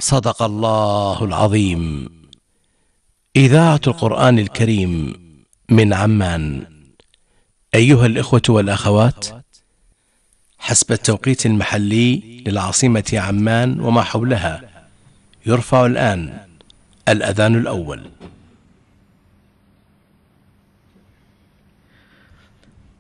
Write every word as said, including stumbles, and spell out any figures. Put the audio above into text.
صدق الله العظيم. إذاعة القرآن الكريم من عمان. أيها الإخوة والأخوات، حسب التوقيت المحلي للعاصمة عمان وما حولها، يرفع الآن الأذان الأول.